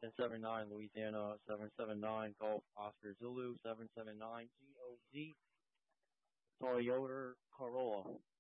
779 Louisiana 779 Golf Oscar Zulu 779 GOZ Toyota Corolla.